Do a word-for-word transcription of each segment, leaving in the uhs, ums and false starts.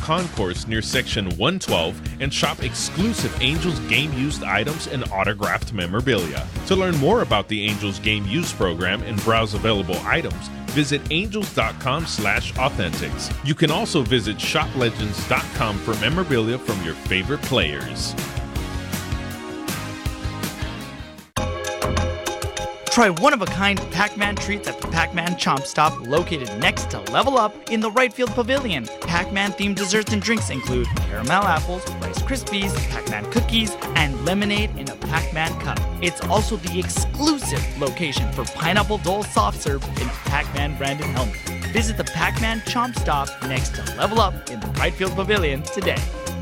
concourse near Section one twelve and shop exclusive Angels game-used items and autographed memorabilia. To learn more about the Angels Game Use program and browse available items, visit angels.com slash authentics. You can also visit shop legends dot com for memorabilia from your favorite players. Try one-of-a-kind Pac-Man treats at the Pac-Man Chomp Stop located next to Level Up in the Right Field Pavilion. Pac-Man-themed desserts and drinks include caramel apples, Rice Krispies, Pac-Man cookies, and lemonade in a Pac-Man cup. It's also the exclusive location for Pineapple Dole soft serve in Pac-Man branded helmet. Visit the Pac-Man Chomp Stop next to Level Up in the Right Field Pavilion today.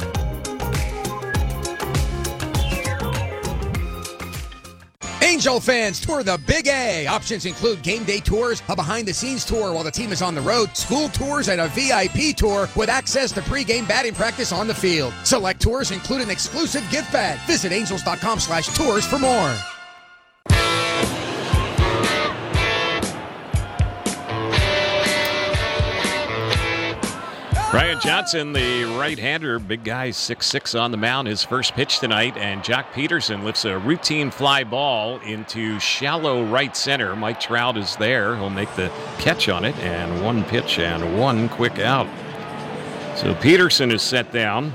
Angel fans, tour the Big A. Options include game day tours, a behind-the-scenes tour while the team is on the road, school tours, and a V I P tour with access to pregame batting practice on the field. Select tours include an exclusive gift bag. Visit angels.com slash tours for more. Ryan Johnson, the right-hander, big guy, six six on the mound, his first pitch tonight, and Jock Peterson lifts a routine fly ball into shallow right center. Mike Trout is there. He'll make the catch on it, and one pitch and one quick out. So Peterson is set down.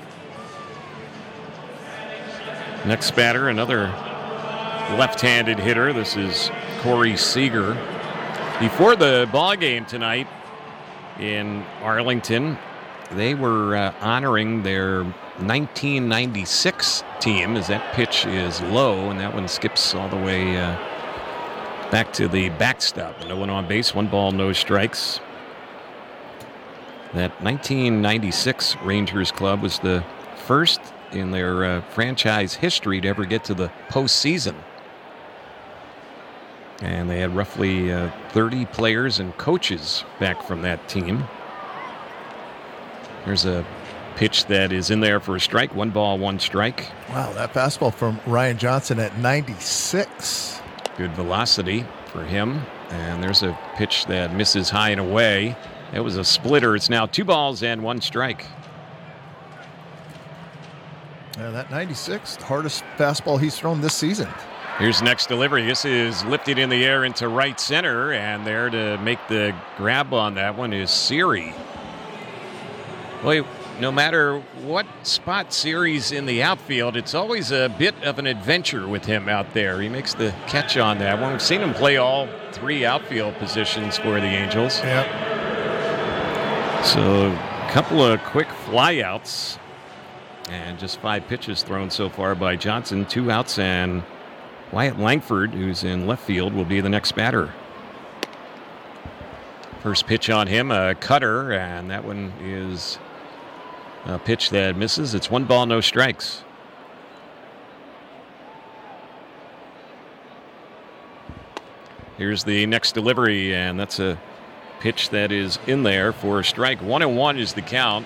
Next batter, another left-handed hitter. This is Corey Seager. Before the ball game tonight, in Arlington, they were uh, honoring their nineteen ninety-six team, as that pitch is low, and that one skips all the way uh, back to the backstop. No one on base, one ball, no strikes. That nineteen ninety-six Rangers club was the first in their uh, franchise history to ever get to the postseason. And they had roughly uh, thirty players and coaches back from that team. There's a pitch that is in there for a strike. One ball, one strike. Wow, that fastball from Ryan Johnson at ninety-six. Good velocity for him. And there's a pitch that misses high and away. That was a splitter. It's now two balls and one strike. Yeah, that ninety-six, the hardest fastball he's thrown this season. Here's the next delivery. This is lifted in the air into right center, and there to make the grab on that one is Siri. Well, no matter what spot Siri's in the outfield, it's always a bit of an adventure with him out there. He makes the catch on that one. We've seen him play all three outfield positions for the Angels. Yep. So a couple of quick flyouts, and just five pitches thrown so far by Johnson. Two outs, and Wyatt Langford, who's in left field, will be the next batter. First pitch on him, a cutter, and that one is a pitch that misses. It's one ball, no strikes. Here's the next delivery, and that's a pitch that is in there for a strike. One and one is the count.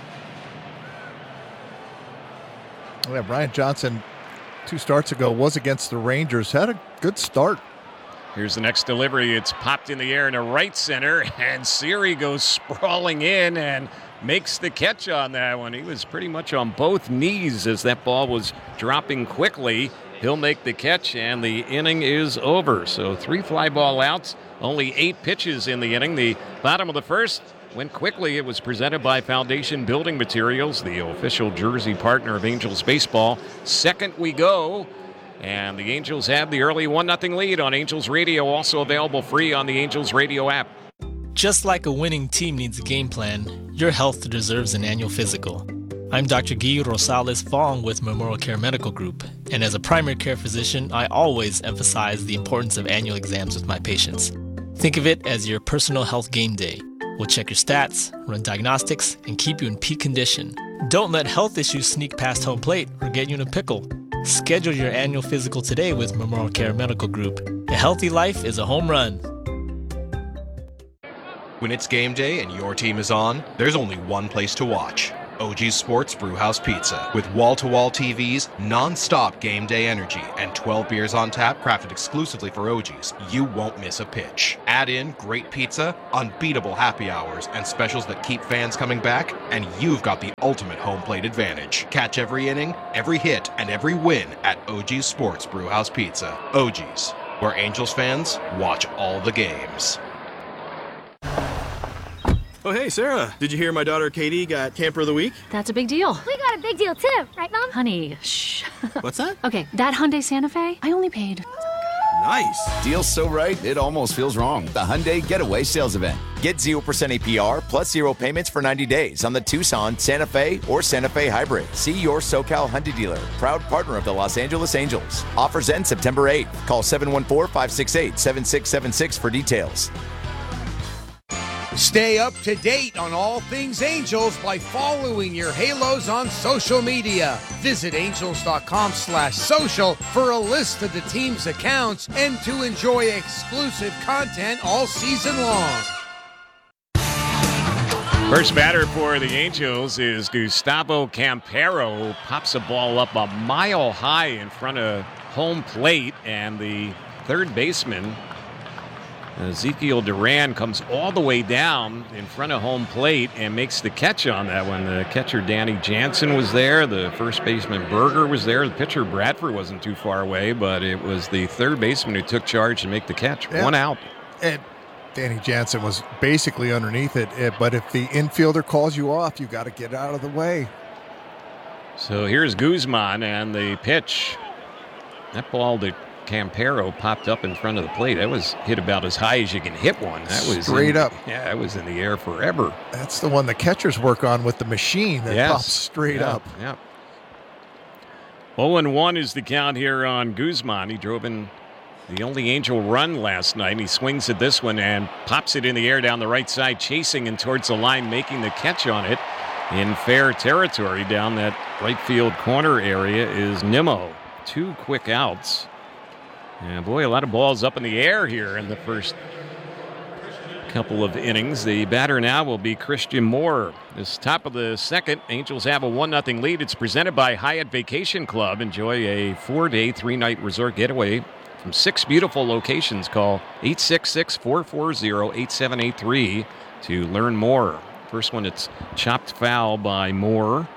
Yeah, Brian Johnson, two starts ago, was against the Rangers. Had a good start. Here's the next delivery. It's popped in the air into right center, and Siri goes sprawling in and makes the catch on that one. He was pretty much on both knees as that ball was dropping quickly. He'll make the catch, and the inning is over. So three fly ball outs, only eight pitches in the inning. The bottom of the first went quickly. It was presented by Foundation Building Materials, the official jersey partner of Angels baseball. Second we go, and the Angels have the early one nothing lead on Angels Radio, also available free on the Angels Radio app. Just like a winning team needs a game plan, your health deserves an annual physical. I'm Doctor Guy Rosales Fong with Memorial Care Medical Group, and as a primary care physician, I always emphasize the importance of annual exams with my patients. Think of it as your personal health game day. We'll check your stats, run diagnostics, and keep you in peak condition. Don't let health issues sneak past home plate or get you in a pickle. Schedule your annual physical today with Memorial Care Medical Group. A healthy life is a home run. When it's game day and your team is on, there's only one place to watch. O G's Sports Brewhouse Pizza. With wall-to-wall T Vs, non-stop game day energy, and twelve beers on tap crafted exclusively for O G's, you won't miss a pitch. Add in great pizza, unbeatable happy hours, and specials that keep fans coming back, and you've got the ultimate home plate advantage. Catch every inning, every hit, and every win at O G's Sports Brewhouse Pizza. O G's, where Angels fans watch all the games. Oh, hey, Sarah. Did you hear my daughter Katie got Camper of the Week? That's a big deal. We got a big deal, too. Right, Mom? Honey, shh. What's that? Okay, that Hyundai Santa Fe, I only paid. Nice. Deal's so right, it almost feels wrong. The Hyundai Getaway Sales Event. Get zero percent A P R plus zero payments for ninety days on the Tucson, Santa Fe, or Santa Fe Hybrid. See your SoCal Hyundai dealer. Proud partner of the Los Angeles Angels. Offers end September eighth. Call seven one four, five six eight, seven six seven six for details. Stay up to date on all things Angels by following your Halos on social media. Visit angels.com slash social for a list of the team's accounts and to enjoy exclusive content all season long. First batter for the Angels is Gustavo Campero. Pops a ball up a mile high in front of home plate, and the third baseman, Ezekiel Duran, comes all the way down in front of home plate and makes the catch on that one. The catcher, Danny Jansen, was there. The first baseman, Berger, was there. The pitcher, Bradford, wasn't too far away, but it was the third baseman who took charge and make the catch. Yeah. One out. And Danny Jansen was basically underneath it, but if the infielder calls you off, you got to get out of the way. So here's Guzman and the pitch. That ball that Campero popped up in front of the plate. That was hit about as high as you can hit one. That was straight in, up. Yeah, that was in the air forever. That's the one the catchers work on with the machine that yes. pops straight yeah, up. Yeah. oh and one is the count here on Guzman. He drove in the only Angel run last night. And he swings at this one and pops it in the air down the right side, chasing and towards the line, making the catch on it in fair territory down that right field corner area is Nimmo. Two quick outs. And boy, a lot of balls up in the air here in the first couple of innings. The batter now will be Christian Moore. This top of the second, Angels have a one nothing lead. It's presented by Hyatt Vacation Club. Enjoy a four-day, three-night resort getaway from six beautiful locations. Call eight six six, four four zero, eight seven eight three to learn more. First one, it's chopped foul by Moore.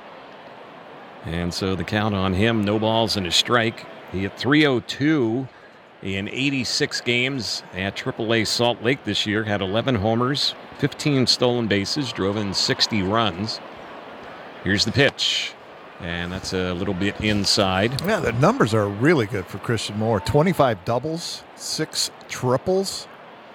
And so the count on him, no balls and a strike. He hit three oh two in eighty-six games at triple A Salt Lake this year. Had eleven homers, fifteen stolen bases, drove in sixty runs. Here's the pitch, and that's a little bit inside. Yeah, the numbers are really good for Christian Moore. twenty-five doubles, six triples.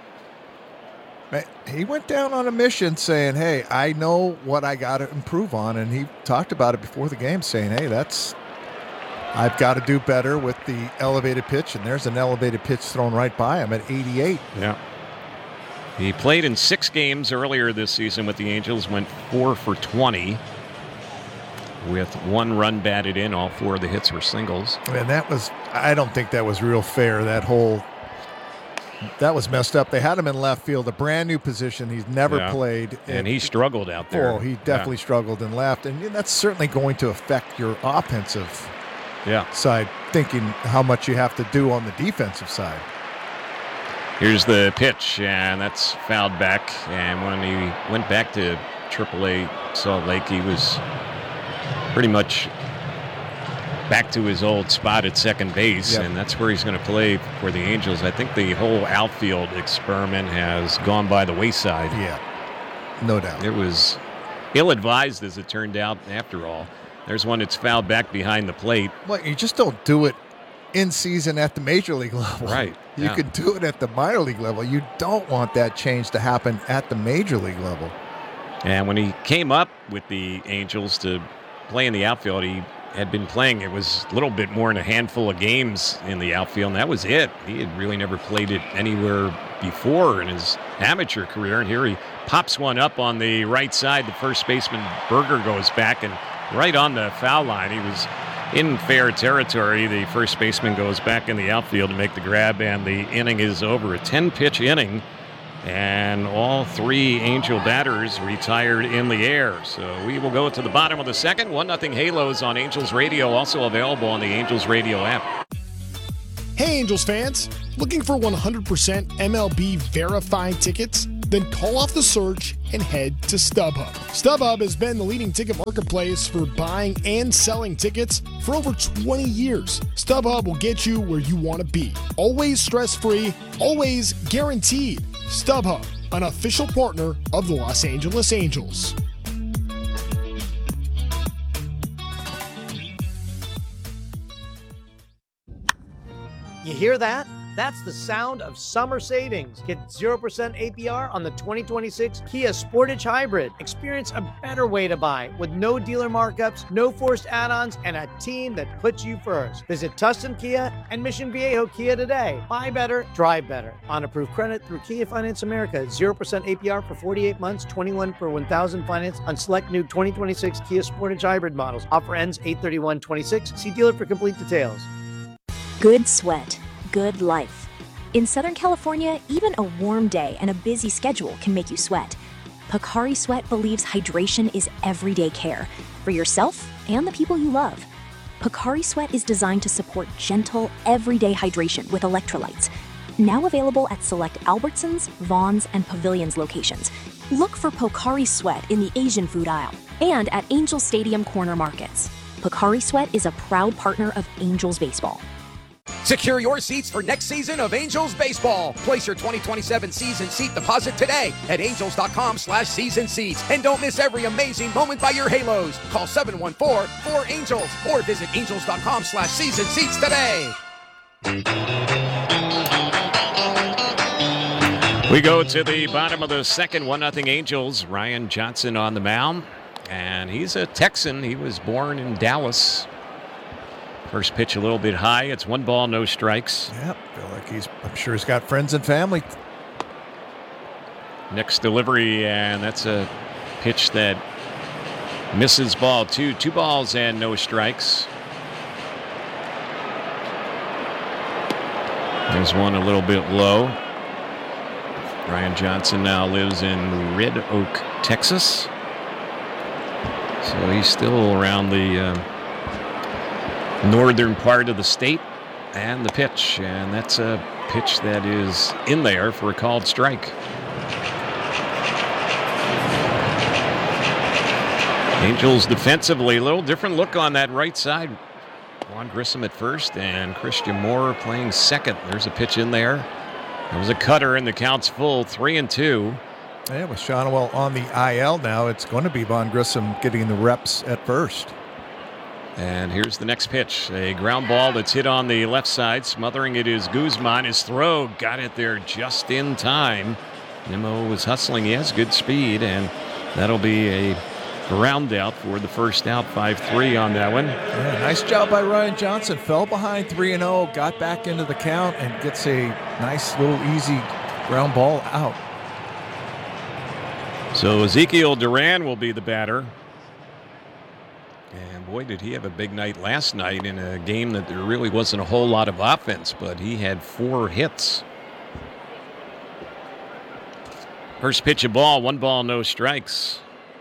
Man, he went down on a mission saying, hey, I know what I got to improve on, and he talked about it before the game saying, hey, that's... I've got to do better with the elevated pitch, and there's an elevated pitch thrown right by him at eighty-eight. Yeah. He played in six games earlier this season with the Angels, went four for twenty with one run batted in. All four of the hits were singles. And that was, I don't think that was real fair, that whole, that was messed up. They had him in left field, a brand new position. He's never yeah. played. And he struggled out there. Oh, he definitely yeah. struggled in left. And that's certainly going to affect your offensive Yeah. side, thinking how much you have to do on the defensive side. Here's the pitch, and that's fouled back. And when he went back to triple A Salt Lake, he was pretty much back to his old spot at second base, yep. and that's where he's going to play for the Angels. I think the whole outfield experiment has gone by the wayside. Yeah, no doubt. It was ill-advised, as it turned out, after all. There's one that's fouled back behind the plate. Well, you just don't do it in season at the major league level. Right. You yeah. can do it at the minor league level. You don't want that change to happen at the major league level. And when he came up with the Angels to play in the outfield, he had been playing, it was a little bit more than a handful of games in the outfield, and that was it. He had really never played it anywhere before in his amateur career, and here he pops one up on the right side. The first baseman, Berger, goes back, and right on the foul line. He was in fair territory. The first baseman goes back in the outfield to make the grab, and the inning is over. A ten-pitch inning, And all three Angel batters retired in the air. So we will go to the bottom of the second. one nothing Halos on Angels Radio, also available on the Angels Radio app. Hey, Angels fans. Looking for one hundred percent M L B verified tickets? Then call off the search and head to StubHub. StubHub has been the leading ticket marketplace for buying and selling tickets for over twenty years. StubHub will get you where you want to be. Always stress-free, always guaranteed. StubHub, an official partner of the Los Angeles Angels. You hear that? That's the sound of summer savings. Get zero percent A P R on the twenty twenty-six Kia Sportage Hybrid. Experience a better way to buy with no dealer markups, no forced add-ons, and a team that puts you first. Visit Tustin Kia and Mission Viejo Kia today. Buy better, drive better. On approved credit through Kia Finance America. zero percent A P R for forty-eight months, twenty-one per one thousand finance on select new twenty twenty-six Kia Sportage Hybrid models. Offer ends eight thirty-one twenty-six. See dealer for complete details. Good sweat. Good life. In Southern California, even a warm day and a busy schedule can make you sweat. Pocari Sweat believes hydration is everyday care for yourself and the people you love. Pocari Sweat is designed to support gentle, everyday hydration with electrolytes. Now available at select Albertsons, Vons, and Pavilions locations. Look for Pocari Sweat in the Asian food aisle and at Angel Stadium corner markets. Pocari Sweat is a proud partner of Angels Baseball. Secure your seats for next season of Angels Baseball. Place your twenty twenty-seven season seat deposit today at angels.com slash season seats. And don't miss every amazing moment by your Halos. Call seven one four, four angels or visit angels.com slash season seats today. We go to the bottom of the second, one nothing Angels. Ryan Johnson on the mound. And he's a Texan. He was born in Dallas. First pitch a little bit high. It's one ball, no strikes. Yeah, feel like he's, I'm sure he's got friends and family. Next delivery, and that's a pitch that misses ball two. Two balls and no strikes. There's one a little bit low. Ryan Johnson now lives in Red Oak, Texas. So he's still around the uh, northern part of the state. And the pitch, and that's a pitch that is in there for a called strike. Angels defensively, a little different look on that right side. Juan Grissom at first and Christian Moore playing second. There's a pitch in there. There was a cutter and the count's full, three and two. Yeah, with Shonwell on the I L now, it's going to be Vaughn Grissom getting the reps at first. And here's the next pitch. A ground ball that's hit on the left side. Smothering it is Guzman. His throw got it there just in time. Nimmo was hustling. He has good speed, and that'll be a ground out for the first out. five three on that one. Yeah, nice job by Ryan Johnson. Fell behind three and oh, got back into the count, and gets a nice little easy ground ball out. So Ezekiel Duran will be the batter. And boy, did he have a big night last night in a game that there really wasn't a whole lot of offense, but he had four hits. First pitch of ball, one ball, no strikes.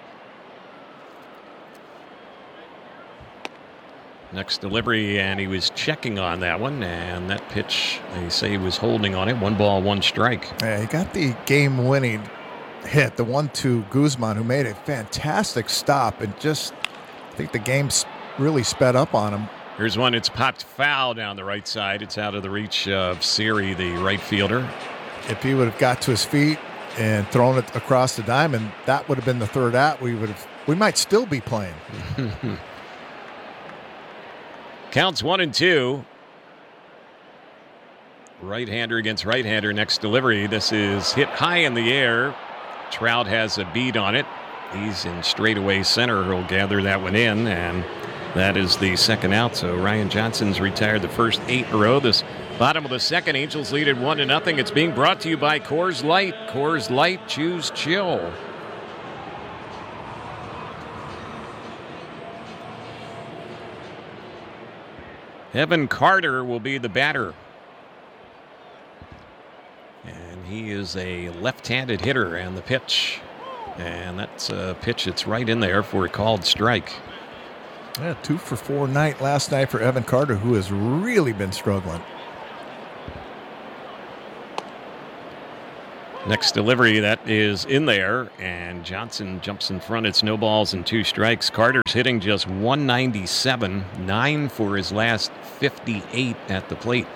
Next delivery, and he was checking on that one, and that pitch, they say he was holding on it. One ball, one strike. Yeah, he got the game-winning hit, the one to Guzman, who made a fantastic stop and just, I think the game really sped up on him. Here's one. It's popped foul down the right side. It's out of the reach of Siri, the right fielder. If he would have got to his feet and thrown it across the diamond, that would have been the third out. We would have. We might still be playing. Counts one and two. Right-hander against right-hander. Next delivery. This is hit high in the air. Trout has a bead on it. He's in straightaway center. He'll gather that one in, and that is the second out. So Ryan Johnson's retired the first eight in a row. This bottom of the second, Angels lead at one to nothing. It's being brought to you by Coors Light. Coors Light, choose chill. Evan Carter will be the batter. And he is a left-handed hitter, and the pitch. And that's a pitch that's right in there for a called strike. Yeah, two for four night last night for Evan Carter, who has really been struggling. Next delivery, that is in there, and Johnson jumps in front. It's no balls and two strikes. Carter's hitting just one ninety-seven, nine for his last fifty-eight at the plate.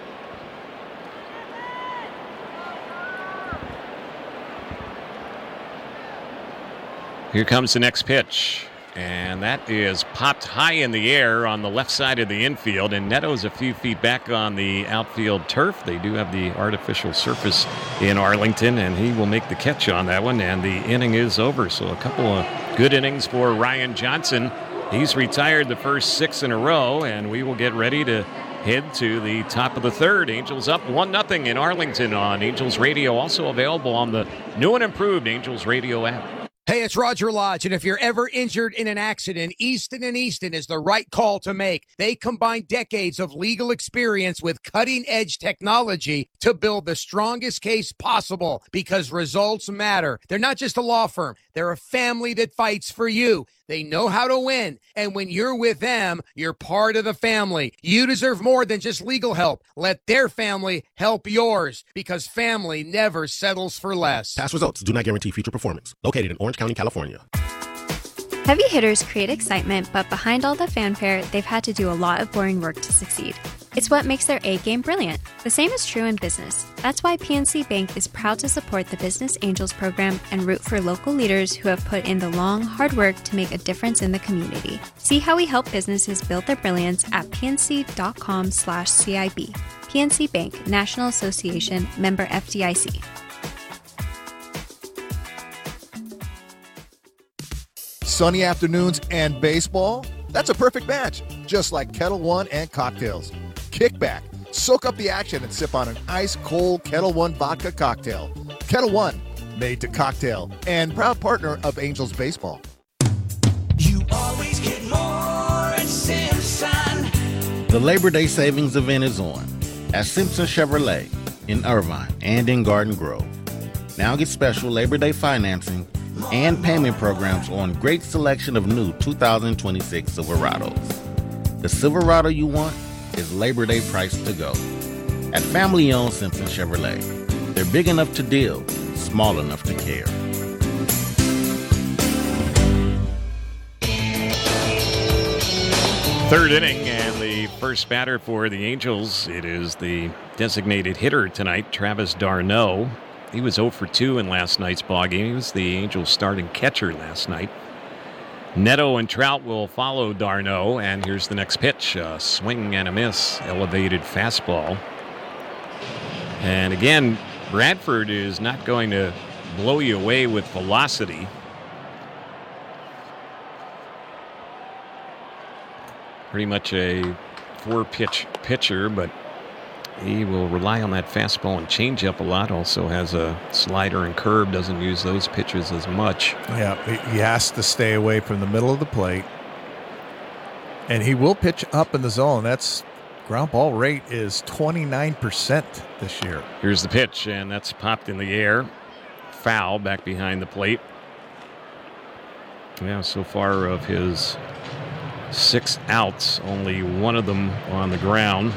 Here comes the next pitch, and that is popped high in the air on the left side of the infield, and Neto's a few feet back on the outfield turf. They do have the artificial surface in Arlington, and he will make the catch on that one, and the inning is over. So a couple of good innings for Ryan Johnson. He's retired the first six in a row, and we will get ready to head to the top of the third. Angels up one nothing in Arlington on Angels Radio, also available on the new and improved Angels Radio app. Hey, it's Roger Lodge, and if you're ever injured in an accident, Easton and Easton is the right call to make. They combine decades of legal experience with cutting-edge technology to build the strongest case possible, because results matter. They're not just a law firm. They're a family that fights for you. They know how to win, and when you're with them, you're part of the family. You deserve more than just legal help. Let their family help yours, because family never settles for less. Past results do not guarantee future performance. Located in Orange County, California. Heavy hitters create excitement, but behind all the fanfare, they've had to do a lot of boring work to succeed. It's what makes their A-game brilliant. The same is true in business. That's why P N C Bank is proud to support the Business Angels program and root for local leaders who have put in the long, hard work to make a difference in the community. See how we help businesses build their brilliance at pnc.com slash CIB. P N C Bank, National Association, member F D I C. Sunny afternoons and baseball? That's a perfect match, just like Kettle One and cocktails. Kick back, soak up the action, and sip on an ice-cold Kettle One vodka cocktail. Kettle One, made to cocktail, and proud partner of Angels Baseball. You always get more at Simpson. The Labor Day Savings event is on at Simpson Chevrolet in Irvine and in Garden Grove. Now get special Labor Day financing and payment programs on great selection of new two thousand twenty-six Silverados. The Silverado you want is Labor Day price to go. At family-owned Simpson Chevrolet, they're big enough to deal, small enough to care. Third inning, and the first batter for the Angels, it is the designated hitter tonight, Travis d'Arnaud. He was oh for two in last night's ballgame. He was the Angels' starting catcher last night. Neto and Trout will follow d'Arnaud, and here's the next pitch. A swing and a miss, elevated fastball. And again, Bradford is not going to blow you away with velocity. Pretty much a four-pitch pitcher, but he will rely on that fastball and changeup a lot. Also has a slider and curve. Doesn't use those pitches as much. Yeah, he has to stay away from the middle of the plate. And he will pitch up in the zone. That's ground ball rate is twenty-nine percent this year. Here's the pitch, and that's popped in the air. Foul back behind the plate. Yeah, so far of his six outs, only one of them on the ground.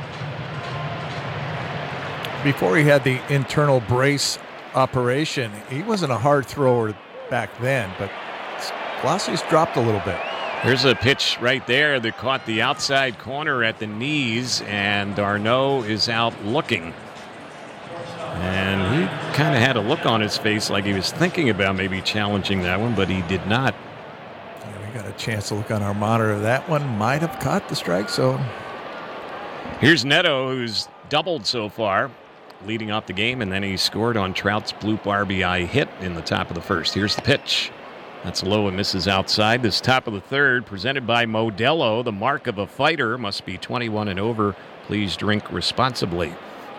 Before he had the internal brace operation, he wasn't a hard thrower back then, but velocity's dropped a little bit. Here's a pitch right there that caught the outside corner at the knees, and d'Arnaud is out looking. And he kind of had a look on his face like he was thinking about maybe challenging that one, but he did not. Yeah, we got a chance to look on our monitor. That one might have caught the strike zone. Here's Neto, who's doubled so far, leading off the game, and then he scored on Trout's bloop R B I hit in the top of the first. Here's the pitch. That's low and misses outside. This top of the third, presented by Modelo. The mark of a fighter must be twenty-one and over. Please drink responsibly.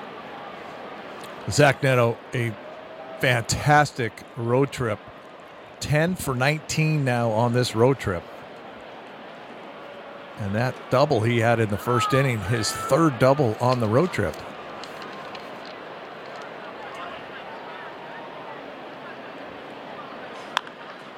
Zach Neto, a fantastic road trip. ten for nineteen now on this road trip. And that double he had in the first inning, his third double on the road trip.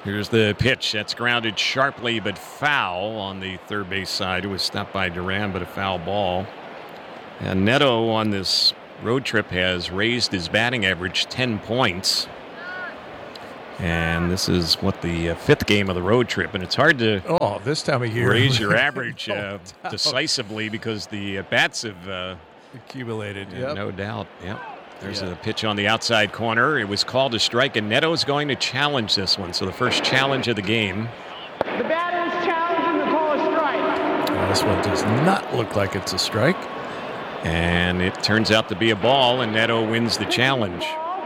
Here's the pitch. That's grounded sharply, but foul on the third base side. It was stopped by Duran, but a foul ball. And Neto on this road trip has raised his batting average ten points. And this is what the uh, fifth game of the road trip, and it's hard to oh this time of year raise your average uh, decisively because the uh, bats have uh, accumulated. Yeah, yep. no doubt. Yep. There's Yeah. a pitch on the outside corner. It was called a strike, and Neto's going to challenge this one. So the first challenge of the game. The batter is challenging to call a strike. Well, this one does not look like it's a strike. And it turns out to be a ball, and Neto wins the challenge.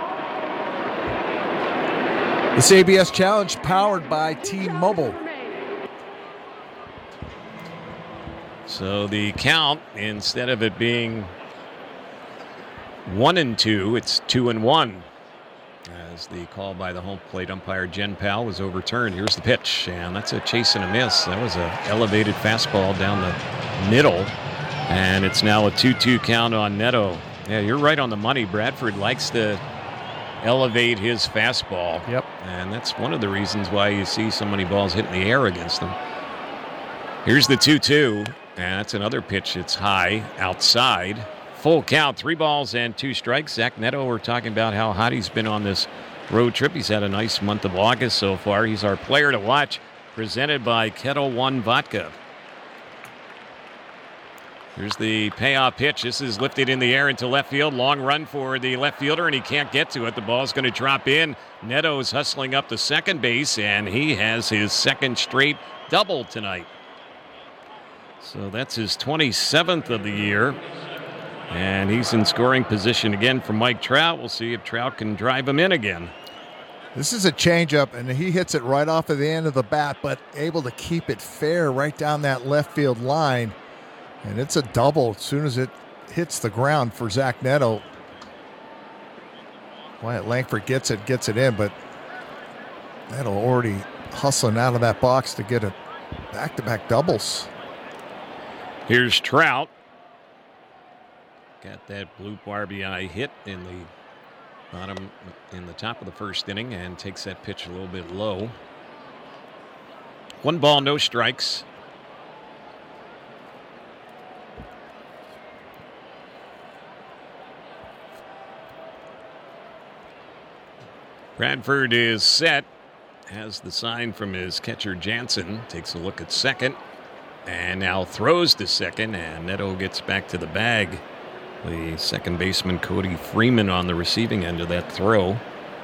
This A B S Challenge powered by T-Mobile. So the count, instead of it being one and two, it's two and one. As the call by the home plate umpire Jen Powell was overturned. Here's the pitch, and that's a chase and a miss. That was an elevated fastball down the middle, and it's now a two two count on Neto. Yeah, you're right on the money. Bradford likes to elevate his fastball. Yep. And that's one of the reasons why you see so many balls hitting the air against him. Here's the two two, and that's another pitch. It's high outside. Full count, three balls and two strikes. Zach Neto, we're talking about how hot he's been on this road trip. He's had a nice month of August so far. He's our player to watch, presented by Kettle One Vodka. Here's the payoff pitch. This is lifted in the air into left field. Long run for the left fielder, and he can't get to it. The ball's going to drop in. Neto's hustling up to second base, and he has his second straight double tonight. So that's his twenty-seventh of the year. And he's in scoring position again for Mike Trout. We'll see if Trout can drive him in again. This is a changeup, and he hits it right off of the end of the bat, but able to keep it fair right down that left field line. And it's a double as soon as it hits the ground for Zach Neto. Wyatt Langford gets it, gets it in, but Neto already hustling out of that box to get a back-to-back doubles. Here's Trout. Got that bloop R B I hit in the bottom, in the top of the first inning, and takes that pitch a little bit low. One ball, no strikes. Bradford is set. Has the sign from his catcher Jansen. Takes a look at second. And now throws to second. And Neto gets back to the bag. The second baseman Cody Freeman on the receiving end of that throw.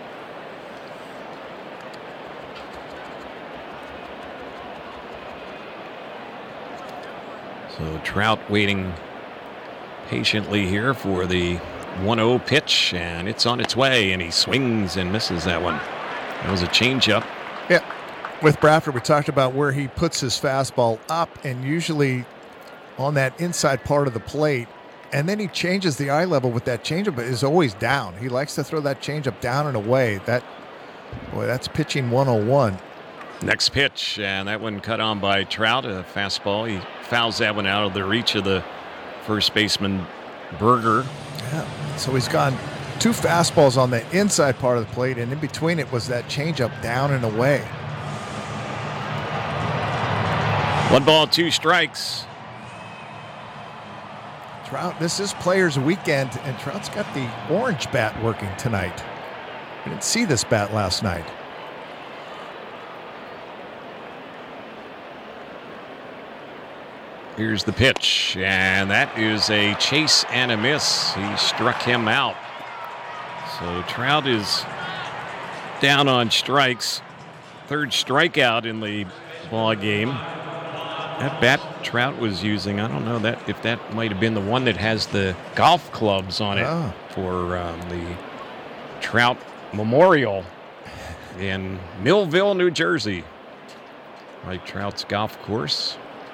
So Trout waiting patiently here for the one oh pitch, and it's on its way, and he swings and misses that one. That was a changeup. Yeah. With Bradford, we talked about where he puts his fastball up and usually on that inside part of the plate. And then he changes the eye level with that changeup, but is always down. He likes to throw that changeup down and away. That, boy, that's pitching one oh one. Next pitch, and that one cut on by Trout, a fastball. He fouls that one out of the reach of the first baseman, Berger. Yeah, so he's gone two fastballs on the inside part of the plate, and in between it was that changeup down and away. One ball, two strikes. Trout, this is Players Weekend, and Trout's got the orange bat working tonight. I didn't see this bat last night. Here's the pitch, and that is a chase and a miss. He struck him out. So Trout is down on strikes. Third strikeout in the ball game. That bat Trout was using, I don't know that if that might have been the one that has the golf clubs on it oh. for um, the Trout Memorial in Millville, New Jersey. Mike Trout's golf course.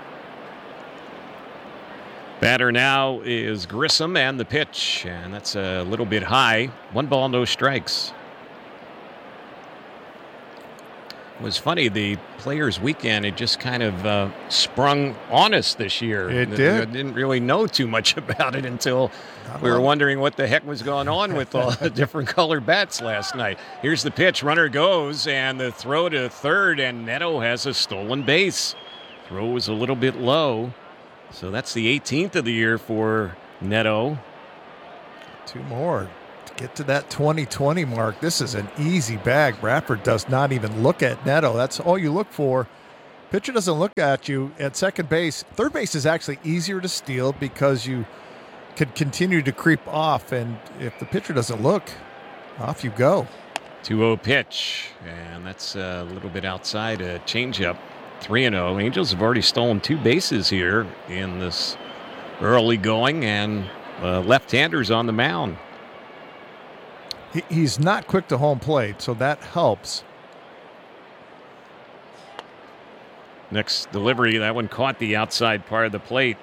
Batter now is Grissom, and the pitch, and that's a little bit high. One ball, no strikes. was funny. The Players Weekend had just kind of uh, sprung on us this year. It I did. didn't really know too much about it until Not we were long. wondering what the heck was going on with all the different color bats last night. Here's the pitch. Runner goes, and the throw to third, and Neto has a stolen base. Throw was a little bit low. So that's the eighteenth of the year for Neto. Two more to get to that twenty twenty mark. This is an easy bag. Bradford does not even look at Neto. That's all you look for. Pitcher doesn't look at you at second base. Third base is actually easier to steal because you could continue to creep off, and if the pitcher doesn't look, off you go. two oh pitch, and that's a little bit outside a changeup. three and oh. Angels have already stolen two bases here in this early going, and uh, left-handers on the mound. He, he's not quick to home plate, so that helps. Next delivery, that one caught the outside part of the plate.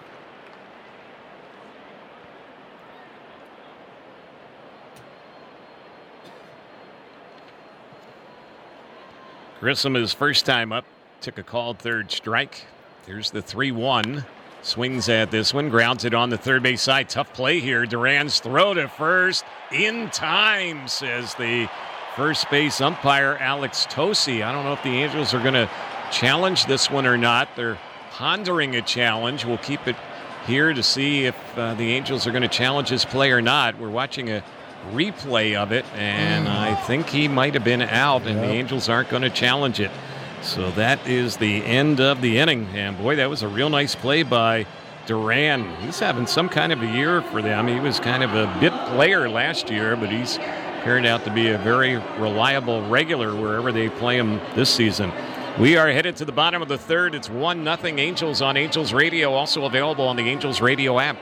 Grissom, his first time up, took a called third strike. Here's the three one. Swings at this one, grounds it on the third base side. Tough play here. Duran's throw to first in time, says the first base umpire, Alex Tosi. I don't know if the Angels are going to challenge this one or not. They're pondering a challenge. We'll keep it here to see if uh, the Angels are going to challenge his play or not. We're watching a replay of it, and mm. I think he might have been out, and yep. the Angels aren't going to challenge it. So that is the end of the inning. And boy, that was a real nice play by Duran. He's having some kind of a year for them. He was kind of a bit player last year, but he's turned out to be a very reliable regular wherever they play him this season. We are headed to the bottom of the third. It's one nothing Angels on Angels Radio, also available on the Angels Radio app.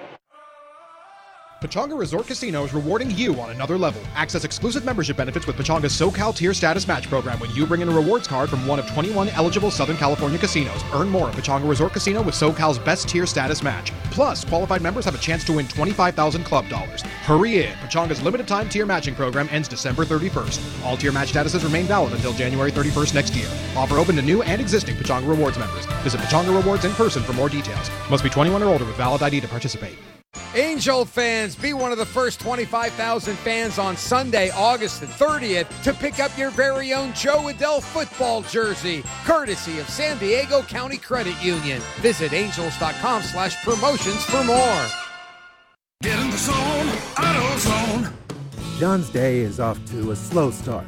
Pechanga Resort Casino is rewarding you on another level. Access exclusive membership benefits with Pechanga's SoCal Tier Status Match program when you bring in a rewards card from one of twenty-one eligible Southern California casinos. Earn more at Pechanga Resort Casino with SoCal's best tier status match. Plus, qualified members have a chance to win twenty-five thousand club dollars. Hurry in. Pechanga's limited time tier matching program ends December thirty-first. All tier match statuses remain valid until January thirty-first next year. Offer open to new and existing Pechanga Rewards members. Visit Pechanga Rewards in person for more details. Must be twenty-one or older with valid I D to participate. Angel fans, be one of the first twenty-five thousand fans on Sunday, August the thirtieth, to pick up your very own Joe Adell football jersey, courtesy of San Diego County Credit Union. Visit angels.com slash promotions for more. Get in the zone, AutoZone. John's day is off to a slow start.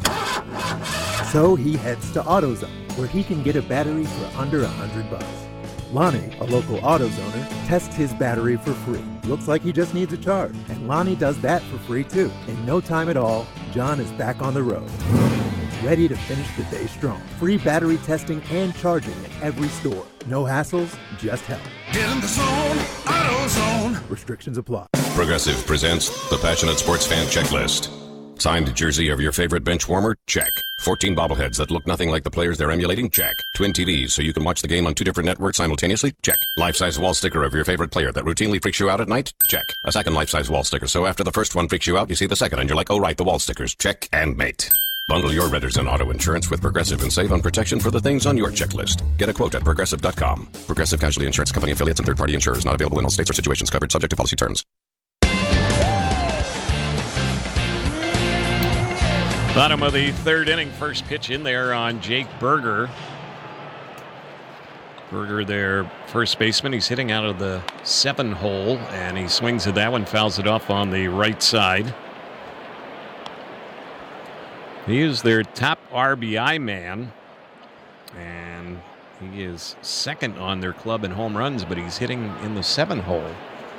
So he heads to AutoZone, where he can get a battery for under a hundred bucks. Lonnie, a local AutoZoner, tests his battery for free. Looks like he just needs a charge. And Lonnie does that for free too. In no time at all, John is back on the road. Ready to finish the day strong. Free battery testing and charging at every store. No hassles, just help. Get in the zone, AutoZone. Restrictions apply. Progressive presents the Passionate Sports Fan Checklist. Signed jersey of your favorite bench warmer? Check. fourteen bobbleheads that look nothing like the players they're emulating? Check. Twin T Vs so you can watch the game on two different networks simultaneously? Check. Life-size wall sticker of your favorite player that routinely freaks you out at night? Check. A second life-size wall sticker so after the first one freaks you out, you see the second and you're like, oh right, the wall stickers. Check and mate. Bundle your renters and auto insurance with Progressive and save on protection for the things on your checklist. Get a quote at Progressive dot com. Progressive Casualty Insurance Company affiliates and third-party insurers not available in all states or situations covered subject to policy terms. Bottom of the third inning, first pitch in there on Jake Berger. Berger, their first baseman, he's hitting out of the seven hole, and he swings at that one, fouls it off on the right side. He is their top R B I man, and he is second on their club in home runs, but he's hitting in the seven hole.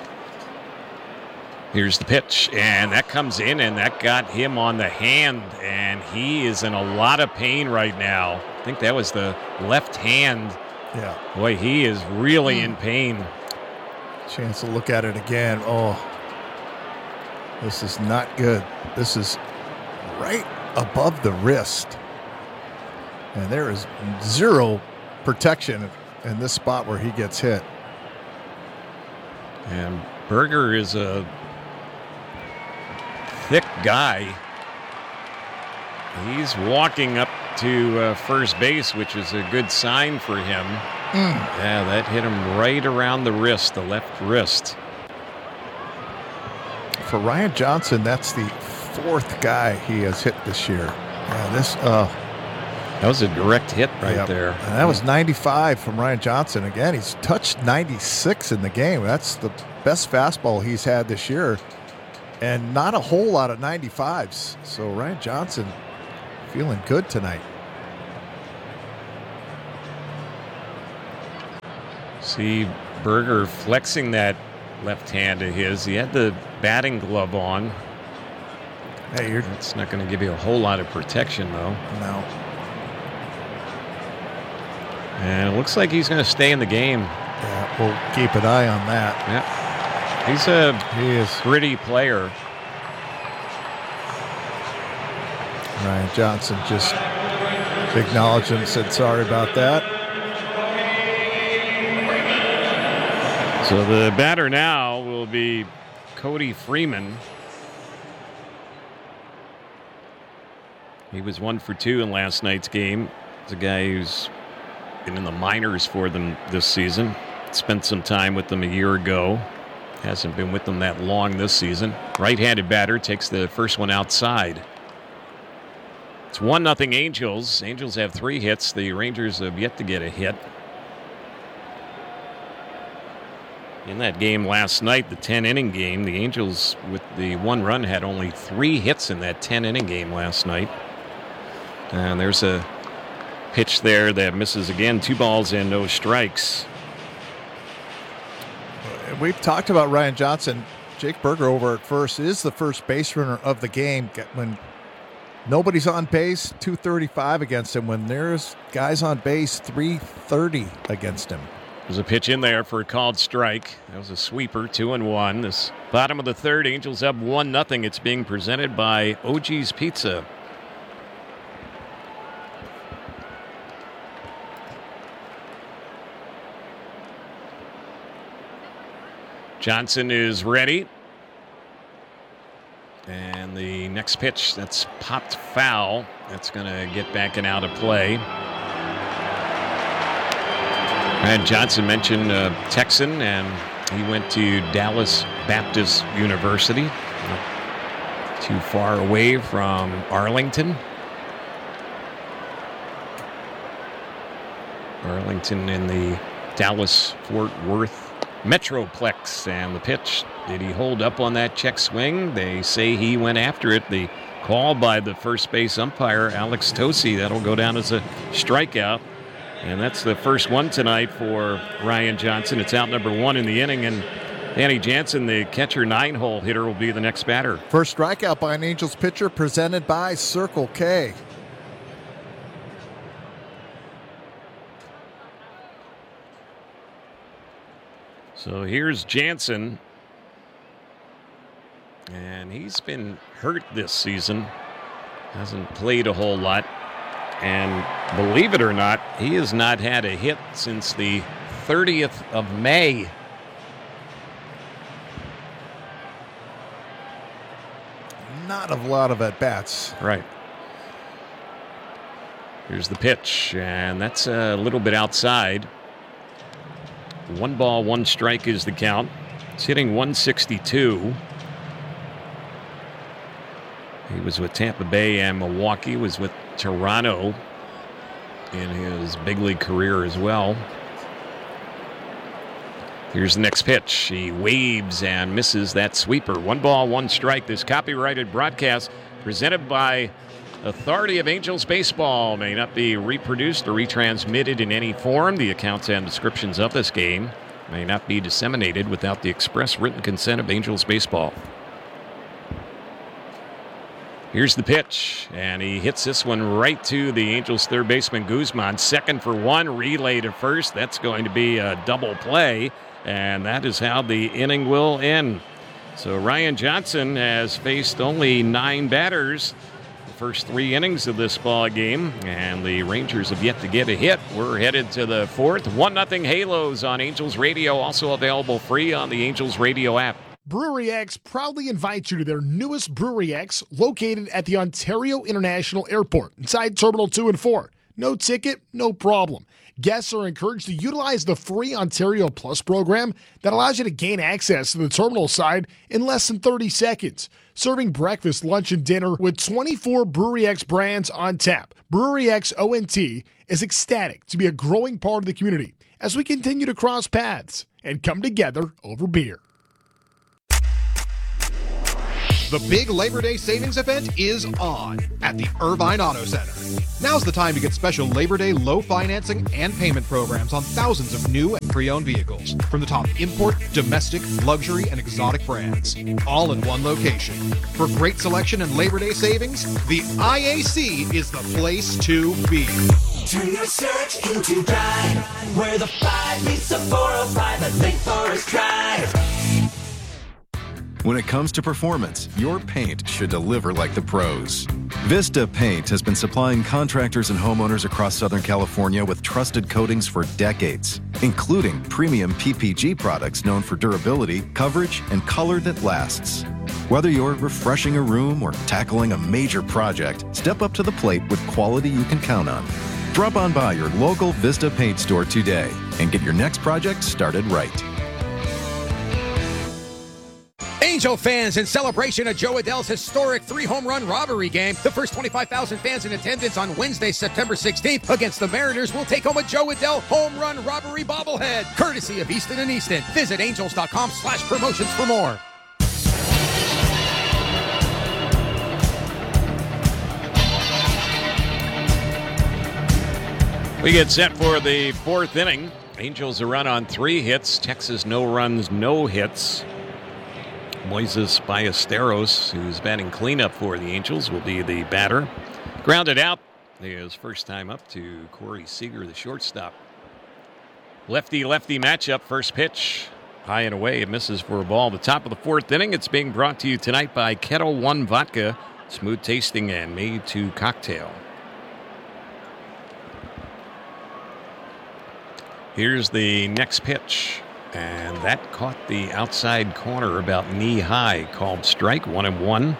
Here's the pitch, and that comes in, and that got him on the hand, and he is in a lot of pain right now. I think that was the left hand. Yeah. Boy, he is really mm. in pain. Chance to look at it again. Oh, this is not good. This is right above the wrist. And there is zero protection in this spot where he gets hit. And Berger is a thick guy. He's walking up to uh, first base, which is a good sign for him. Mm. Yeah, that hit him right around the wrist, the left wrist. For Ryan Johnson, that's the fourth guy he has hit this year. Yeah, this uh, that was a direct hit right yeah, there. And that was ninety-five from Ryan Johnson. Again, he's touched ninety-six in the game. That's the best fastball he's had this year. And not a whole lot of ninety-fives. So Ryan Johnson feeling good tonight. See Berger flexing that left hand of his. He had the batting glove on. Hey, you're... It's not going to give you a whole lot of protection, though. No. And it looks like he's going to stay in the game. Yeah, we'll keep an eye on that. Yeah. He's a he is. gritty player. Ryan Johnson just acknowledged and said sorry about that. So the batter now will be Cody Freeman. He was one for two in last night's game. He's a guy who's been in the minors for them this season. Spent some time with them a year ago. Hasn't been with them that long this season. Right-handed batter takes the first one outside. It's one nothing Angels. Angels have three hits. The Rangers have yet to get a hit. In that game last night, the ten-inning game, the Angels, with the one run, had only three hits in that ten-inning game last night. And there's a pitch there that misses again. Two balls and no strikes. We've talked about Ryan Johnson. Jake Berger over at first is the first base runner of the game. When nobody's on base, two thirty-five against him. When there's guys on base, three thirty against him. There's a pitch in there for a called strike. That was a sweeper, two and one. This bottom of the third, Angels up one nothing. It's being presented by O G's Pizza. Johnson is ready. And the next pitch, that's popped foul. That's going to get back and out of play. Brad Johnson mentioned uh, Texan, and he went to Dallas Baptist University. Not too far away from Arlington. Arlington in the Dallas-Fort Worth Metroplex, and the pitch, did he hold up on that check swing? They say he went after it. The call by the first base umpire, Alex Tosi, that'll go down as a strikeout. And that's the first one tonight for Ryan Johnson. It's out number one in the inning, and Danny Jansen, the catcher nine-hole hitter, will be the next batter. First strikeout by an Angels pitcher presented by Circle K. So here's Jansen, and he's been hurt this season. Hasn't played a whole lot. And believe it or not, he has not had a hit since the thirtieth of May. Not a lot of at-bats. Right. Here's the pitch, and that's a little bit outside. One ball, one strike is the count. It's hitting one sixty-two. He was with Tampa Bay and Milwaukee, was with Toronto in his big league career as well. Here's the next pitch. He waves and misses that sweeper. One ball, one strike. This copyrighted broadcast presented by Authority of Angels Baseball may not be reproduced or retransmitted in any form. The accounts and descriptions of this game may not be disseminated without the express written consent of Angels Baseball. Here's the pitch, and he hits this one right to the Angels third baseman Guzman. Second for one, relay to first. That's going to be a double play, and that is how the inning will end. So Ryan Johnson has faced only nine batters the first three innings of this ball game, and the Rangers have yet to get a hit. We're headed to the fourth. one nothing Halos on Angels Radio, also available free on the Angels Radio app. Brewery X proudly invites you to their newest Brewery X, located at the Ontario International Airport, inside Terminal two and four. No ticket, no problem. Guests are encouraged to utilize the free Ontario Plus program that allows you to gain access to the terminal side in less than thirty seconds. Serving breakfast, lunch, and dinner with twenty-four Brewery X brands on tap. Brewery X O N T is ecstatic to be a growing part of the community as we continue to cross paths and come together over beer. The big Labor Day savings event is on at the Irvine Auto Center. Now's the time to get special Labor Day low financing and payment programs on thousands of new and pre-owned vehicles from the top import, domestic, luxury, and exotic brands, all in one location. For great selection and Labor Day savings, the I A C is the place to be. Turn your search into drive, where the five meets the four oh five at Lake Forest Drive. When it comes to performance, your paint should deliver like the pros. Vista Paint has been supplying contractors and homeowners across Southern California with trusted coatings for decades, including premium P P G products known for durability, coverage, and color that lasts. Whether you're refreshing a room or tackling a major project, step up to the plate with quality you can count on. Drop on by your local Vista Paint store today and get your next project started right. Angel fans, in celebration of Joe Adell's historic three-home run robbery game, the first twenty-five thousand fans in attendance on Wednesday, September sixteenth against the Mariners will take home a Joe Adell home run robbery bobblehead, courtesy of Easton and Easton. Visit angels.com slash promotions for more. We get set for the fourth inning. Angels a run on three hits. Texas no runs, no hits. Moises Ballesteros, who's batting cleanup for the Angels, will be the batter. Grounded out. His first time up to Corey Seager, the shortstop. Lefty-lefty matchup. First pitch. High and away. It misses for a ball. The top of the fourth inning. It's being brought to you tonight by Kettle One Vodka. Smooth tasting and made to cocktail. Here's the next pitch. And that caught the outside corner about knee high. Called strike, one and one.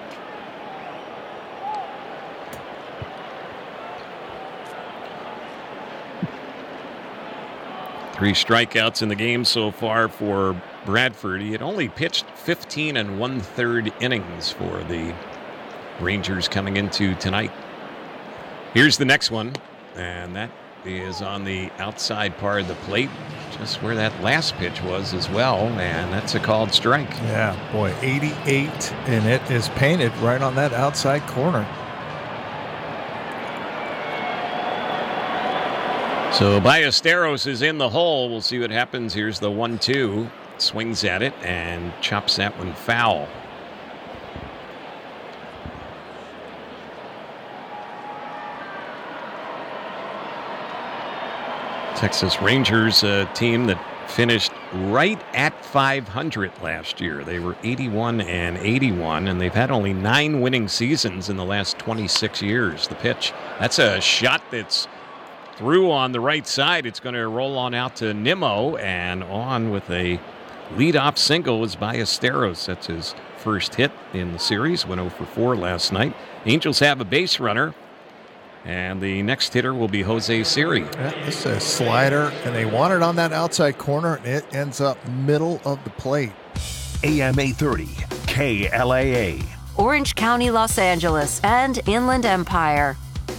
Three strikeouts in the game so far for Bradford. He had only pitched fifteen and one-third innings for the Rangers coming into tonight. Here's the next one, and that is on the outside part of the plate, just where that last pitch was as well, and that's a called strike. Yeah, boy, eighty-eight, and it is painted right on that outside corner. So Ballesteros is in the hole. We'll see what happens. Here's the one two. Swings at it and chops that one foul. Texas Rangers, a team that finished right at five hundred last year. They were eighty-one and eighty-one, and they've had only nine winning seasons in the last twenty-six years. The pitch, that's a shot that's through on the right side. It's going to roll on out to Nimmo, and on with a leadoff single is Ballesteros. That's his first hit in the series. Went oh for four last night. Angels have a base runner. And the next hitter will be Jose Siri. Yeah, this is a slider, and they want it on that outside corner, and it ends up middle of the plate. A M eight thirty, K L A A. Orange County, Los Angeles, and Inland Empire.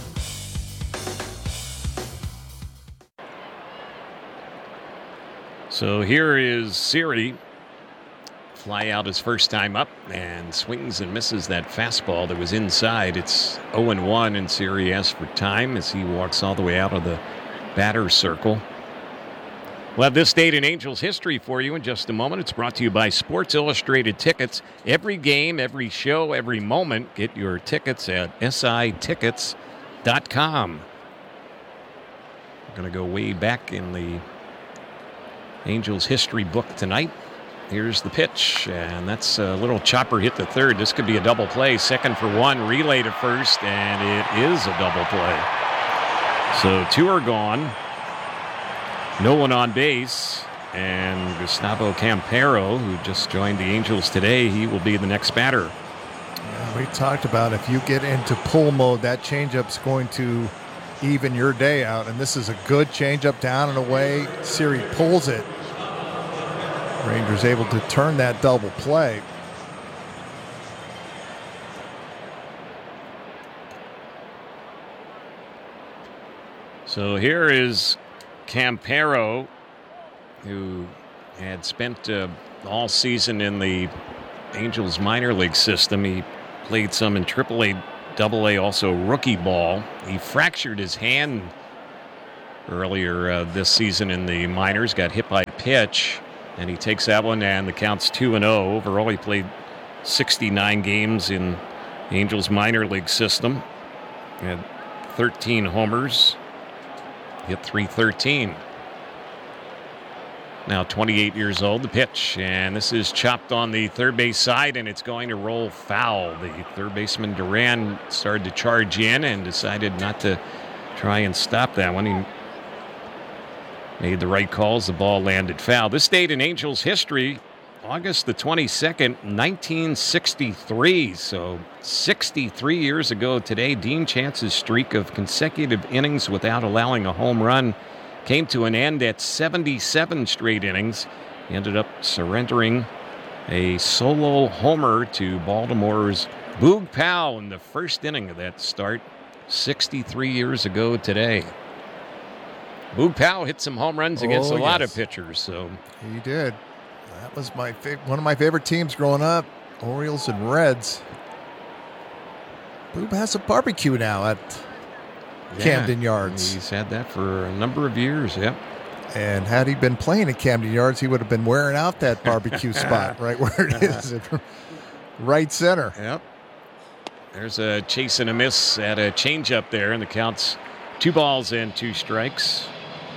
So here is Siri. Fly out his first time up and swings and misses that fastball that was inside. It's oh and one, and Siri asks for time as he walks all the way out of the batter's circle. We'll have this date in Angels history for you in just a moment. It's brought to you by Sports Illustrated Tickets. Every game, every show, every moment. Get your tickets at S I tickets dot com. We're going to go way back in the Angels history book tonight. Here's the pitch, and that's a little chopper hit to third. This could be a double play. Second for one, relay to first, and it is a double play. So two are gone. No one on base, And Gustavo Campero, who just joined the Angels today, he will be the next batter. Yeah, we talked about if you get into pull mode, that changeup's going to even your day out. And this is a good changeup down and away. Siri pulls it. Rangers able to turn that double play. So here is Campero, who had spent uh, all season in the Angels minor league system. He played some in triple A, double A, also rookie ball. He fractured his hand earlier uh, this season in the minors, got hit by a pitch, and he takes that one, and the count's two and oh. Overall, he played sixty-nine games in the Angels minor league system. He had thirteen homers, hit three thirteen. Now twenty-eight years old, the pitch, and this is chopped on the third base side, and it's going to roll foul. The third baseman Duran started to charge in and decided not to try and stop that one. He made the right calls. The ball landed foul. This date in Angels history, August the twenty-second, nineteen sixty-three. So sixty-three years ago today, Dean Chance's streak of consecutive innings without allowing a home run came to an end at seventy-seven straight innings. He ended up surrendering a solo homer to Baltimore's Boog Powell in the first inning of that start sixty-three years ago today. Boog Powell hit some home runs against oh, a lot yes. of pitchers. So he did. That was my fa- one of my favorite teams growing up, Orioles and Reds. Boob has a barbecue now at yeah, Camden Yards. He's had that for a number of years, yep. And had he been playing at Camden Yards, he would have been wearing out that barbecue spot right where it is, right center. Yep. There's a chase and a miss at a changeup there, and the count's two balls and two strikes.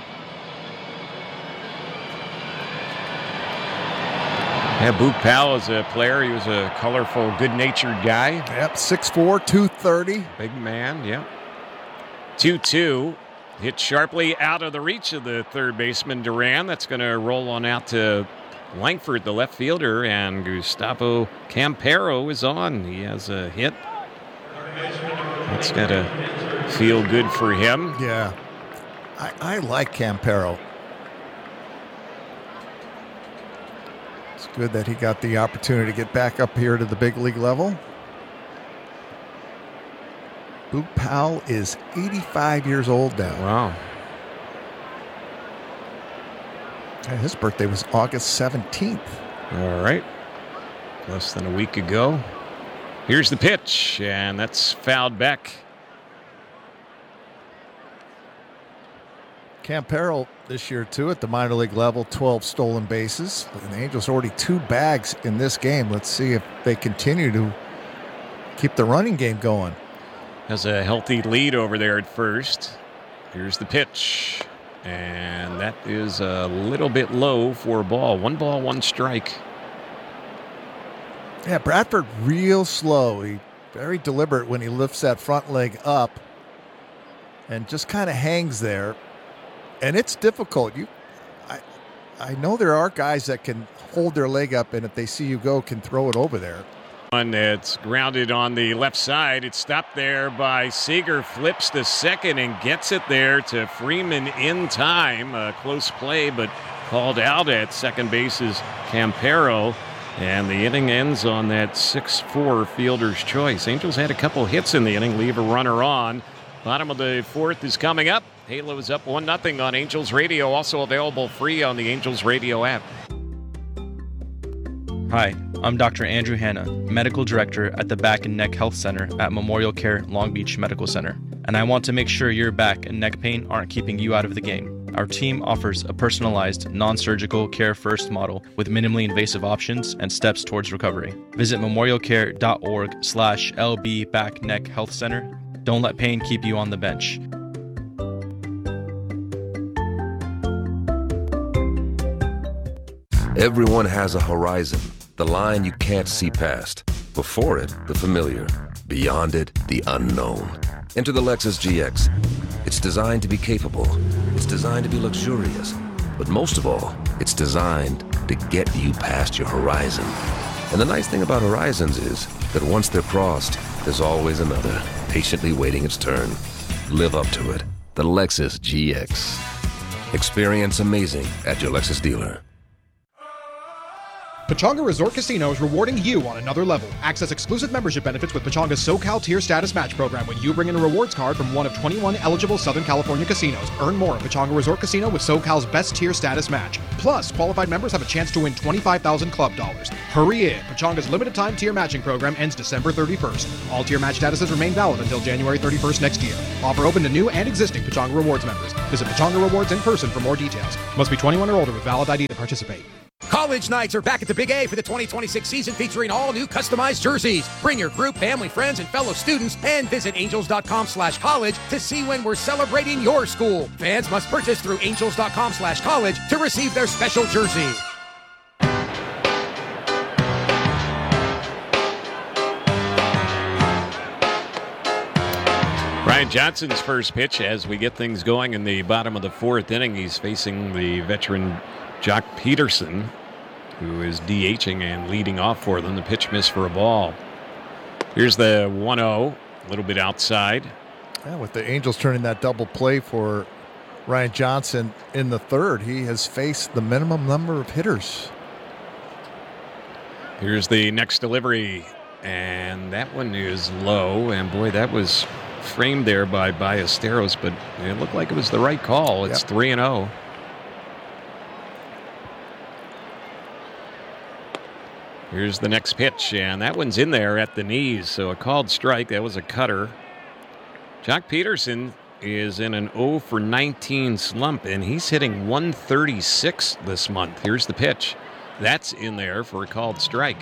Yeah, Boog Powell is a player. He was a colorful, good-natured guy. Yep, six four, two thirty. Big man, yep. two two. Hit sharply out of the reach of the third baseman, Duran. That's going to roll on out to Langford, the left fielder, and Gustavo Campero is on. He has a hit. That's got to feel good for him. Yeah. I, I like Campero. It's good that he got the opportunity to get back up here to the big league level. Boog Powell is eighty-five years old now. Wow. And his birthday was August seventeenth. All right. Less than a week ago. Here's the pitch, and that's fouled back. Campero this year, too, at the minor league level, twelve stolen bases. And the Angels already two bags in this game. Let's see if they continue to keep the running game going. Has a healthy lead over there at first. Here's the pitch. And that is a little bit low for a ball. One ball, one strike. Yeah, Bradford real slow. He very deliberate when he lifts that front leg up and just kind of hangs there. And it's difficult. You, I, I know there are guys that can hold their leg up, and if they see you go, can throw it over there. One that's grounded on the left side. It's stopped there by Seager. Flips to second and gets it there to Freeman in time. A close play, but called out at second base is Campero. And the inning ends on that six four fielder's choice. Angels had a couple hits in the inning, leave a runner on. Bottom of the fourth is coming up. Halo is up one nothing on Angels Radio. Also available free on the Angels Radio app. Hi, I'm Doctor Andrew Hanna, Medical Director at the Back and Neck Health Center at Memorial Care Long Beach Medical Center. And I want to make sure your back and neck pain aren't keeping you out of the game. Our team offers a personalized, non-surgical care-first model with minimally invasive options and steps towards recovery. Visit memorialcare.org slash LB Back Neck Health Center. Don't let pain keep you on the bench. Everyone has a horizon, the line you can't see past. Before it, the familiar. Beyond it, the unknown. Enter the Lexus G X. It's designed to be capable. It's designed to be luxurious. But most of all, it's designed to get you past your horizon. And the nice thing about horizons is that once they're crossed, there's always another, patiently waiting its turn. Live up to it. The Lexus G X. Experience amazing at your Lexus dealer. Pechanga Resort Casino is rewarding you on another level. Access exclusive membership benefits with Pechanga's SoCal Tier Status Match program when you bring in a rewards card from one of twenty-one eligible Southern California casinos. Earn more at Pechanga Resort Casino with SoCal's best tier status match. Plus, qualified members have a chance to win twenty-five thousand club dollars. Hurry in. Pechanga's limited time tier matching program ends December thirty-first. All tier match statuses remain valid until January thirty-first next year. Offer open to new and existing Pechanga Rewards members. Visit Pechanga Rewards in person for more details. Must be twenty-one or older with valid I D to participate. College Nights are back at the Big A for the twenty twenty-six season, featuring all new customized jerseys. Bring your group, family, friends, and fellow students, and visit angels.com slash college to see when we're celebrating your school. Fans must purchase through angels.com slash college to receive their special jersey. Ryan Johnson's first pitch as we get things going in the bottom of the fourth inning. He's facing the veteran Jock Peterson, who is DHing and leading off for them. The pitch missed for a ball. Here's the one oh, a little bit outside. Yeah, with the Angels turning that double play for Ryan Johnson in the third, he has faced the minimum number of hitters. Here's the next delivery, and that one is low. And boy, that was framed there by Ballesteros, but it looked like it was the right call. It's yep. three and oh. Here's the next pitch, and that one's in there at the knees, so a called strike. That was a cutter. Jock Peterson is in an oh for nineteen slump, and he's hitting one thirty-six this month. Here's the pitch. That's in there for a called strike.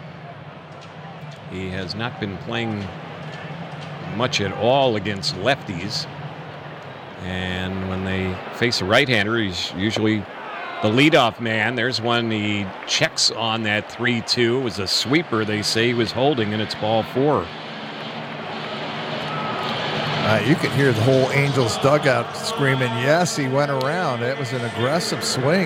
He has not been playing much at all against lefties, and when they face a right-hander, he's usually the leadoff man. There's one he checks on that three two. It was a sweeper they say he was holding, and it's ball four. Uh, you could hear the whole Angels dugout screaming, yes, he went around. It was an aggressive swing.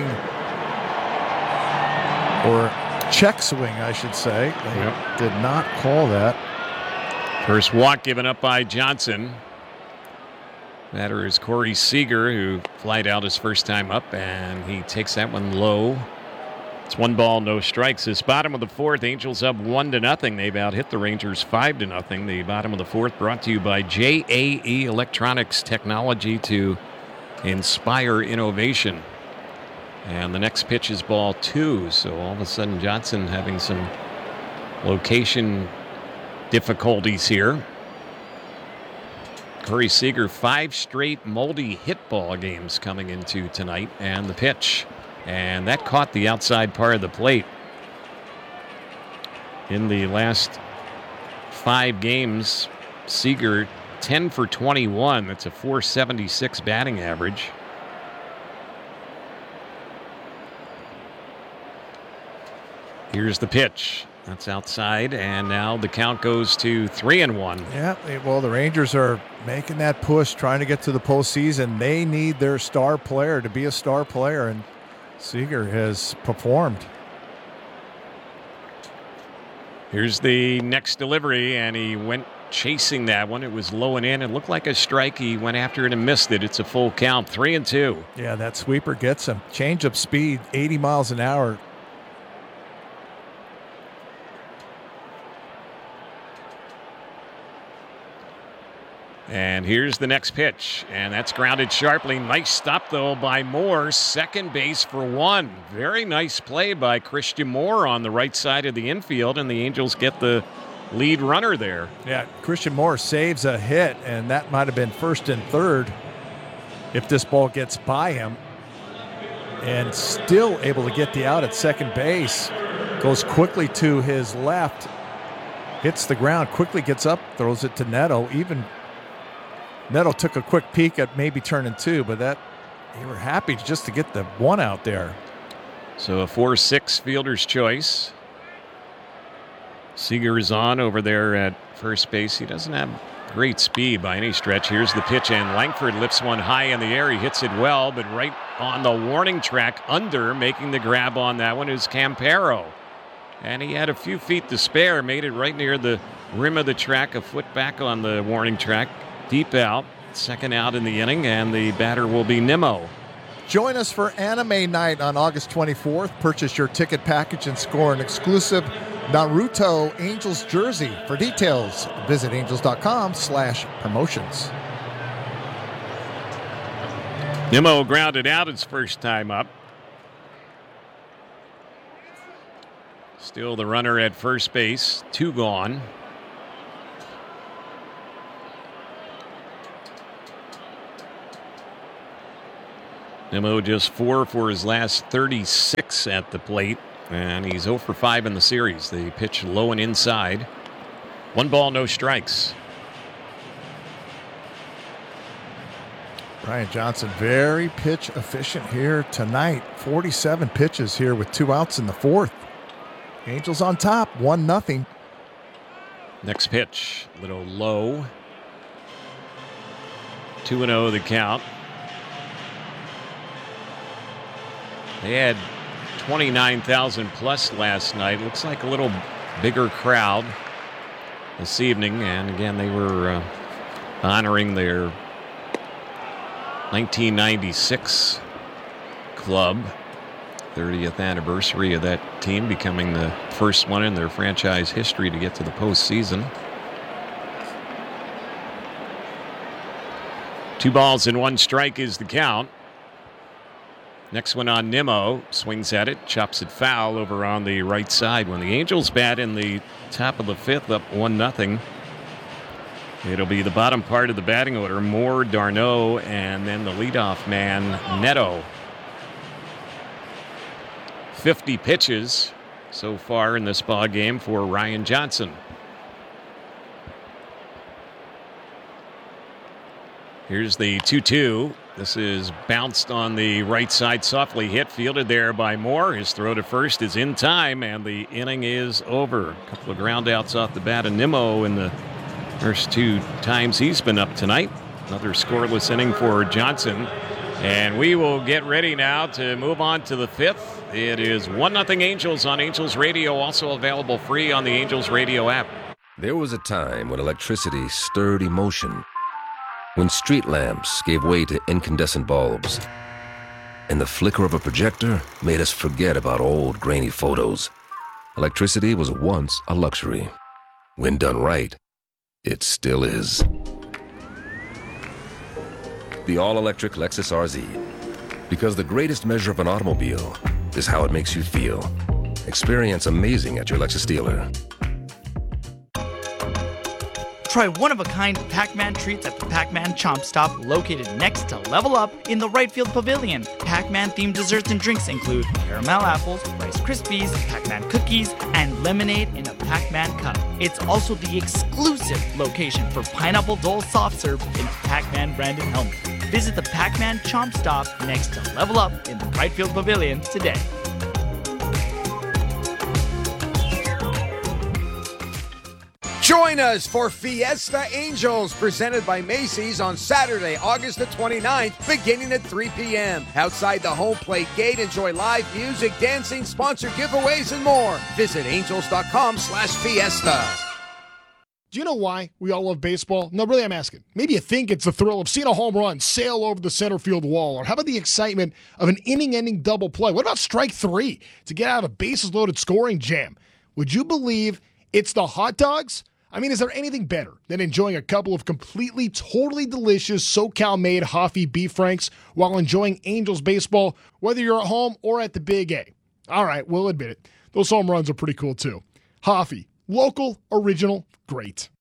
Or check swing, I should say. They yep. did not call that. First walk given up by Johnson. Batter is Corey Seager, who flied out his first time up, and he takes that one low. It's one ball, no strikes. This bottom of the fourth, Angels up one to nothing. They've out hit the Rangers five to nothing. The bottom of the fourth brought to you by J A E Electronics, technology to inspire innovation. And the next pitch is ball two. So all of a sudden, Johnson having some location difficulties here. Corey Seager, five straight multi-hit ball games coming into tonight, and the pitch. And that caught the outside part of the plate. In the last five games, Seager ten for twenty-one. That's a four seventy-six batting average. Here's the pitch. That's outside, and now the count goes to three and one. Yeah, well, the Rangers are making that push, trying to get to the postseason. They need their star player to be a star player, and Seager has performed. Here's the next delivery, and he went chasing that one. It was low and in. It looked like a strike. He went after it and missed it. It's a full count, three and two. Yeah, that sweeper gets him. Change of speed, eighty miles an hour. And here's the next pitch, and that's grounded sharply. Nice stop, though, by Moore. Second base for one. Very nice play by Christian Moore on the right side of the infield, and the Angels get the lead runner there. Yeah, Christian Moore saves a hit, and that might have been first and third if this ball gets by him. And still able to get the out at second base. Goes quickly to his left, hits the ground, quickly gets up, throws it to Neto. Even Neto took a quick peek at maybe turning two, but that they were happy just to get the one out there. So a four six fielder's choice. Seager is on over there at first base. He doesn't have great speed by any stretch. Here's the pitch, and Langford lifts one high in the air. He hits it well, but right on the warning track under, making the grab on that one is Campero. And he had a few feet to spare, made it right near the rim of the track, a foot back on the warning track, deep out, second out in the inning, and the batter will be Nimmo. Join us for Anime Night on August twenty-fourth. Purchase your ticket package and score an exclusive Naruto Angels jersey. For details, visit angels.com slash promotions. Nimmo grounded out his first time up. Still the runner at first base, two gone. Nimmo just four for his last thirty-six at the plate, and he's oh for five in the series. The pitch low and inside. One ball, no strikes. Ryan Johnson, very pitch efficient here tonight. forty-seven pitches here with two outs in the fourth. Angels on top, one nothing. Next pitch, a little low. two and oh the count. They had twenty-nine thousand plus last night. Looks like a little bigger crowd this evening. And again, they were uh, honoring their nineteen ninety-six club. thirtieth anniversary of that team, becoming the first one in their franchise history to get to the postseason. Two balls and one strike is the count. Next one on Nimmo, swings at it, chops it foul over on the right side. When the Angels bat in the top of the fifth, up one nothing, it'll be the bottom part of the batting order, Moore, d'Arnaud, and then the leadoff man, Neto. fifty pitches so far in this ball game for Ryan Johnson. Here's the two two. This is bounced on the right side, softly hit, fielded there by Moore. His throw to first is in time, and the inning is over. A couple of ground outs off the bat of Nimmo in the first two times he's been up tonight. Another scoreless inning for Johnson. And we will get ready now to move on to the fifth. It is one nothing Angels on Angels Radio, also available free on the Angels Radio app. There was a time when electricity stirred emotion, when street lamps gave way to incandescent bulbs, and the flicker of a projector made us forget about old grainy photos. Electricity was once a luxury. When done right, it still is. The all-electric Lexus R Z. Because the greatest measure of an automobile is how it makes you feel. Experience amazing at your Lexus dealer. Try one-of-a-kind Pac-Man treats at the Pac-Man Chomp Stop, located next to Level Up in the Right Field Pavilion. Pac-Man-themed desserts and drinks include caramel apples, Rice Krispies, Pac-Man cookies, and lemonade in a Pac-Man cup. It's also the exclusive location for Pineapple Dole soft serve in a Pac-Man branded helmet. Visit the Pac-Man Chomp Stop next to Level Up in the Right Field Pavilion today. Join us for Fiesta Angels, presented by Macy's on Saturday, August the twenty-ninth, beginning at three p.m. Outside the home plate gate, enjoy live music, dancing, sponsored giveaways, and more. Visit angels.com slash fiesta. Do you know why we all love baseball? No, really, I'm asking. Maybe you think it's the thrill of seeing a home run sail over the center field wall, or how about the excitement of an inning-ending double play? What about strike three to get out of a bases-loaded scoring jam? Would you believe it's the hot dogs? I mean, is there anything better than enjoying a couple of completely, totally delicious SoCal-made Hoffy beef franks while enjoying Angels baseball, whether you're at home or at the Big A? All right, we'll admit it. Those home runs are pretty cool, too. Hoffy, local, original, great.